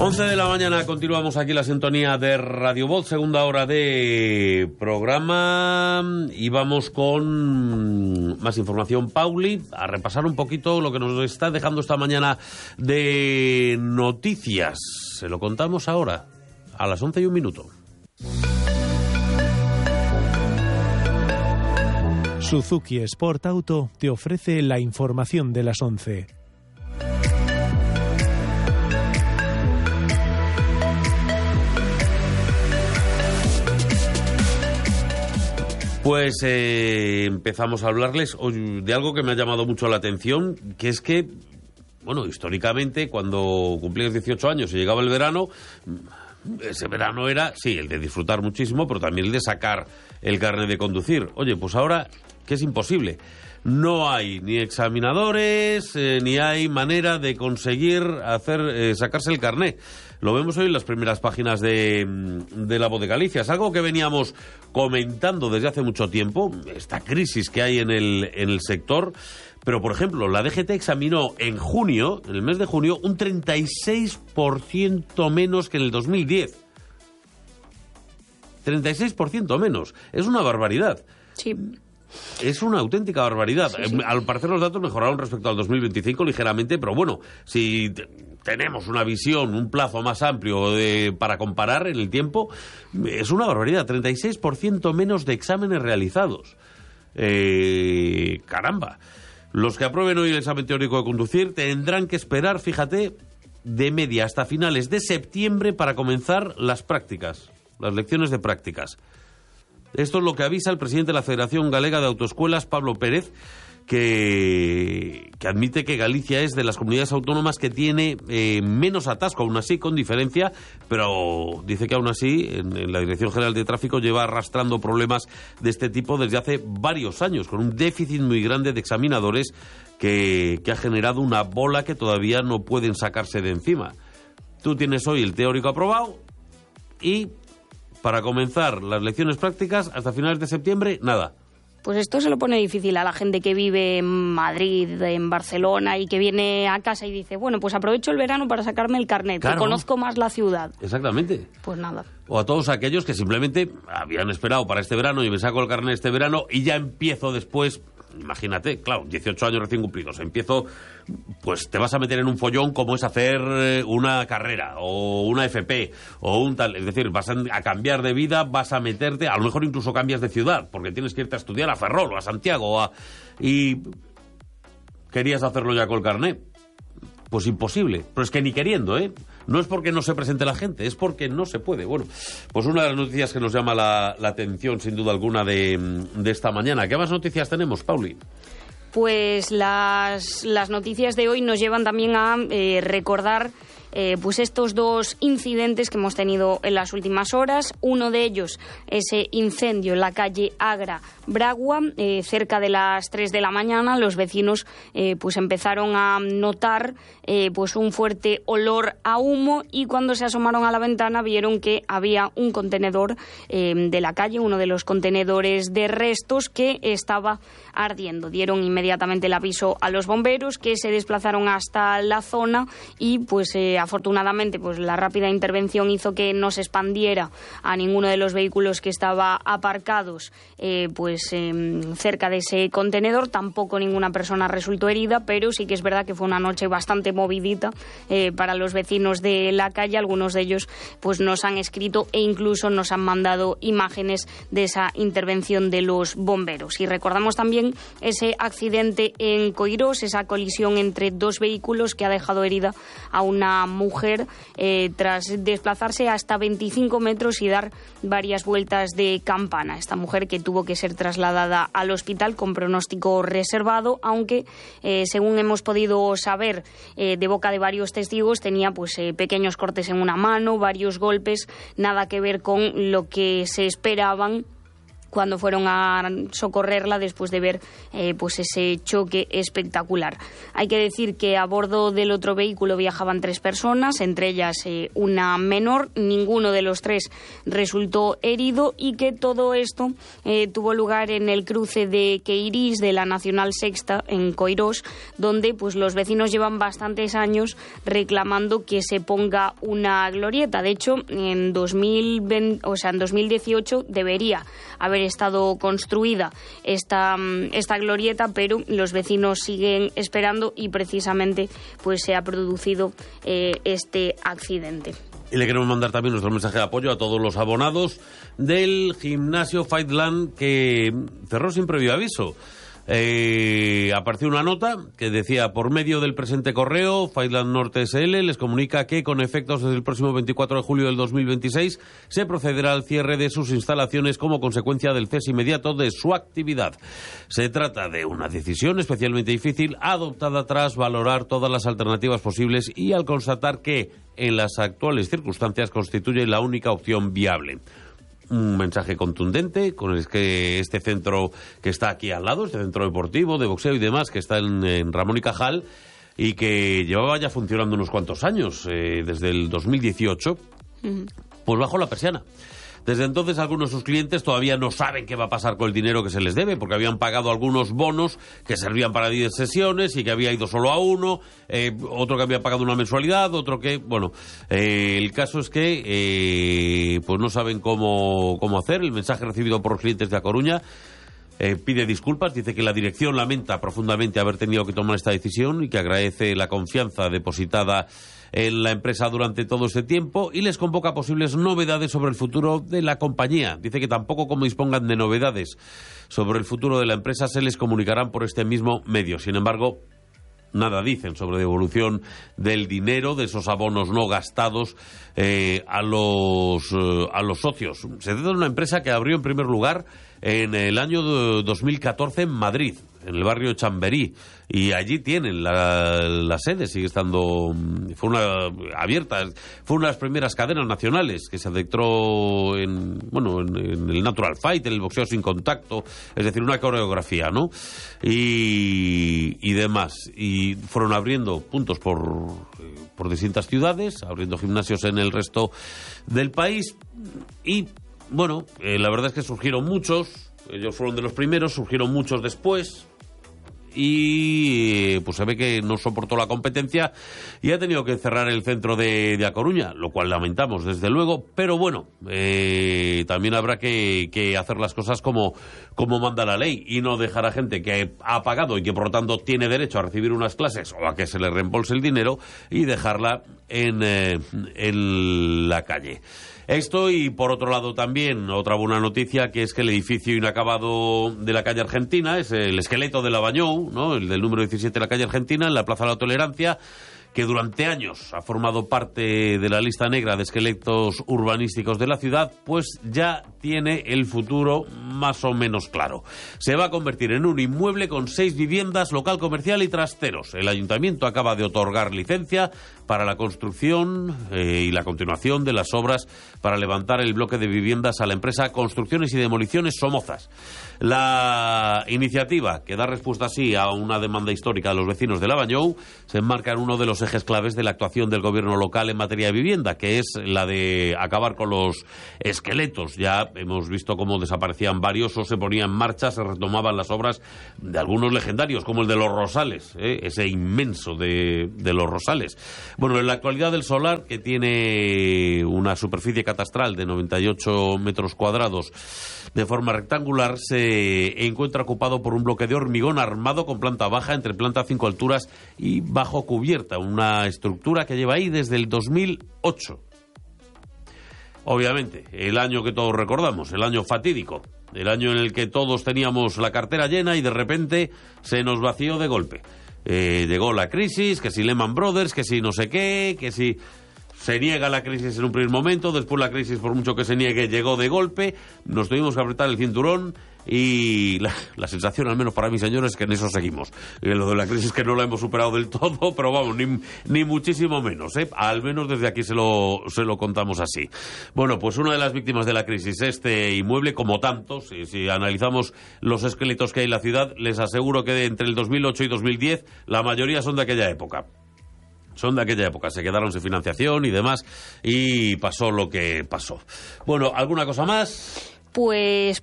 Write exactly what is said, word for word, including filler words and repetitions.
once de la mañana, continuamos aquí la sintonía de Radio Voz, segunda hora de programa, y vamos con más información. Pauli, a repasar un poquito lo que nos está dejando esta mañana de noticias. Se lo contamos ahora, a las once y un minuto. Suzuki Sport Auto te ofrece la información de las once. Pues eh, empezamos a hablarles de algo que me ha llamado mucho la atención, que es que, bueno, históricamente, cuando cumplías dieciocho años y llegaba el verano, ese verano era, sí, el de disfrutar muchísimo, pero también el de sacar el carnet de conducir. Oye, pues ahora, que es imposible. No hay ni examinadores, eh, ni hay manera de conseguir hacer eh, sacarse el carné. Lo vemos hoy en las primeras páginas de, de La Voz de Galicia. Es algo que veníamos comentando desde hace mucho tiempo, esta crisis que hay en el, en el sector. Pero, por ejemplo, la D G T examinó en junio, en el mes de junio, un treinta y seis por ciento menos que en el dos mil diez. treinta y seis por ciento menos. Es una barbaridad. Sí. Es una auténtica barbaridad. Sí, sí. Al parecer los datos mejoraron respecto al dos mil veinticinco ligeramente, pero bueno, si t- tenemos una visión, un plazo más amplio de, para comparar en el tiempo, es una barbaridad. treinta y seis por ciento menos de exámenes realizados. Eh, caramba. Los que aprueben hoy el examen teórico de conducir tendrán que esperar, fíjate, de media hasta finales de septiembre para comenzar las prácticas, las lecciones de prácticas. Esto es lo que avisa el presidente de la Federación Galega de Autoescuelas, Pablo Pérez, que, que admite que Galicia es de las comunidades autónomas que tiene eh, menos atasco, aún así con diferencia, pero dice que aún así en, en la Dirección General de Tráfico lleva arrastrando problemas de este tipo desde hace varios años, con un déficit muy grande de examinadores que, que ha generado una bola que todavía no pueden sacarse de encima. Tú tienes hoy el teórico aprobado y para comenzar las lecciones prácticas hasta finales de septiembre, nada. Pues esto se lo pone difícil a la gente que vive en Madrid, en Barcelona y que viene a casa y dice, bueno, pues aprovecho el verano para sacarme el carnet, Claro. que conozco más la ciudad. Exactamente. Pues nada. O a todos aquellos que simplemente habían esperado para este verano y me saco el carnet este verano y ya empiezo después. Imagínate, claro, dieciocho años recién cumplidos, empiezo, pues te vas a meter en un follón como es hacer una carrera o una F P o un tal, es decir, vas a, a cambiar de vida, vas a meterte, a lo mejor incluso cambias de ciudad, porque tienes que irte a estudiar a Ferrol o a Santiago o a, y querías hacerlo ya con el carnet. Pues imposible, pero es que ni queriendo, ¿eh? No es porque no se presente la gente, es porque no se puede. Bueno, pues una de las noticias que nos llama la, la atención, sin duda alguna, de, de esta mañana. ¿Qué más noticias tenemos, Pauli? Pues las, las noticias de hoy nos llevan también a eh, recordar eh, pues estos dos incidentes que hemos tenido en las últimas horas. Uno de ellos, ese incendio en la calle Agra Bragua, eh, cerca de las tres de la mañana. Los vecinos eh, pues empezaron a notar eh, pues un fuerte olor a humo y cuando se asomaron a la ventana vieron que había un contenedor eh, de la calle, uno de los contenedores de restos que estaba ardiendo. Dieron inmediatamente el aviso a los bomberos, que se desplazaron hasta la zona y pues eh, afortunadamente pues la rápida intervención hizo que no se expandiera a ninguno de los vehículos que estaba aparcados eh, pues eh, cerca de ese contenedor. Tampoco ninguna persona resultó herida, pero sí que es verdad que fue una noche bastante movidita eh, para los vecinos de la calle. Algunos de ellos pues nos han escrito e incluso nos han mandado imágenes de esa intervención de los bomberos. Y recordamos también ese accidente en Coirós, esa colisión entre dos vehículos que ha dejado herida a una mujer eh, tras desplazarse hasta veinticinco metros y dar varias vueltas de campana. Esta mujer que tuvo que ser trasladada al hospital con pronóstico reservado, aunque eh, según hemos podido saber eh, de boca de varios testigos, tenía pues eh, pequeños cortes en una mano, varios golpes, nada que ver con lo que se esperaban cuando fueron a socorrerla después de ver eh, pues ese choque espectacular. Hay que decir que a bordo del otro vehículo viajaban tres personas, entre ellas eh, una menor. Ninguno de los tres resultó herido y que todo esto eh, tuvo lugar en el cruce de Queirís de la Nacional Sexta en Coirós, donde pues los vecinos llevan bastantes años reclamando que se ponga una glorieta. De hecho, en dos mil veinte, o sea, en dos mil dieciocho debería haber estado construida esta, esta glorieta, pero los vecinos siguen esperando y precisamente pues se ha producido eh, este accidente. Y le queremos mandar también nuestro mensaje de apoyo a todos los abonados del gimnasio Fightland, que cerró sin previo aviso. Eh, apareció una nota que decía: por medio del presente correo, Fightland Norte S L les comunica que con efectos desde el próximo veinticuatro de julio del dos mil veintiséis se procederá al cierre de sus instalaciones como consecuencia del cese inmediato de su actividad. Se trata de una decisión especialmente difícil adoptada tras valorar todas las alternativas posibles y al constatar que en las actuales circunstancias constituye la única opción viable. Un mensaje contundente con el que este centro que está aquí al lado, este centro deportivo de boxeo y demás, que está en, en Ramón y Cajal, y que llevaba ya funcionando unos cuantos años, eh, desde el dos mil dieciocho, uh-huh. pues bajó la persiana. Desde entonces algunos de sus clientes todavía no saben qué va a pasar con el dinero que se les debe, porque habían pagado algunos bonos que servían para diez sesiones y que había ido solo a uno, eh, otro que había pagado una mensualidad, otro que... Bueno, eh, el caso es que eh, pues no saben cómo, cómo hacer. El mensaje recibido por los clientes de A Coruña eh, pide disculpas, dice que la dirección lamenta profundamente haber tenido que tomar esta decisión y que agradece la confianza depositada en la empresa durante todo este tiempo y les convoca posibles novedades sobre el futuro de la compañía. Dice que tampoco como dispongan de novedades sobre el futuro de la empresa se les comunicarán por este mismo medio. Sin embargo, nada dicen sobre devolución del dinero, de esos abonos no gastados eh, a los eh, a los socios. Se trata de una empresa que abrió en primer lugar en el año dos mil catorce en Madrid, en el barrio Chamberí, y allí tienen la, la sede, sigue estando, fue una abierta, fue una de las primeras cadenas nacionales que se adentró en, bueno, en, en el natural fight, en el boxeo sin contacto, es decir, una coreografía, ¿no? Y, y demás, y fueron abriendo puntos por, por distintas ciudades, abriendo gimnasios en el resto del país, y bueno, eh, la verdad es que surgieron muchos, ellos fueron de los primeros, surgieron muchos después, y pues se ve que no soportó la competencia y ha tenido que cerrar el centro de, de A Coruña, lo cual lamentamos desde luego, pero bueno, eh, también habrá que, que hacer las cosas como, como manda la ley y no dejar a gente que ha pagado y que por lo tanto tiene derecho a recibir unas clases o a que se le reembolse el dinero y dejarla en, eh, en la calle. Esto, y por otro lado también otra buena noticia, que es que el edificio inacabado de la calle Argentina, es el esqueleto de la Bañou, ¿no? El del número diecisiete de la calle Argentina, en la Plaza de la Tolerancia, que durante años ha formado parte de la lista negra de esqueletos urbanísticos de la ciudad, pues ya tiene el futuro más o menos claro. Se va a convertir en un inmueble con seis viviendas, local comercial y trasteros. El ayuntamiento acaba de otorgar licencia para la construcción eh, y la continuación de las obras para levantar el bloque de viviendas a la empresa Construcciones y Demoliciones Somozas. La iniciativa, que da respuesta así a una demanda histórica de los vecinos de la Bañou, se enmarca en uno de los ejes claves de la actuación del gobierno local en materia de vivienda, que es la de acabar con los esqueletos. Ya hemos visto cómo desaparecían varios o se ponían en marcha, se retomaban las obras de algunos legendarios, como el de los Rosales, ¿eh? ese inmenso de, de los Rosales. Bueno, en la actualidad el solar, que tiene una superficie catastral de noventa y ocho metros cuadrados de forma rectangular, se encuentra ocupado por un bloque de hormigón armado con planta baja, entre planta cinco alturas y bajo cubierta, una estructura que lleva ahí desde el dos mil ocho. Obviamente, el año que todos recordamos, el año fatídico, el año en el que todos teníamos la cartera llena y de repente se nos vació de golpe. Eh, llegó la crisis, que si Lehman Brothers, que si no sé qué, que si... se niega la crisis en un primer momento, después la crisis, por mucho que se niegue, llegó de golpe, nos tuvimos que apretar el cinturón y la, la sensación, al menos para mí, señores, es que en eso seguimos. Y lo de la crisis que no la hemos superado del todo, pero vamos, ni, ni muchísimo menos, ¿eh? Al menos desde aquí se lo, se lo contamos así. Bueno, pues una de las víctimas de la crisis, este inmueble, como tantos, si, si analizamos los esqueletos que hay en la ciudad, les aseguro que entre el dos mil ocho y dos mil diez, la mayoría son de aquella época. Son de aquella época, se quedaron sin financiación y demás, y pasó lo que pasó. Bueno, ¿alguna cosa más? Pues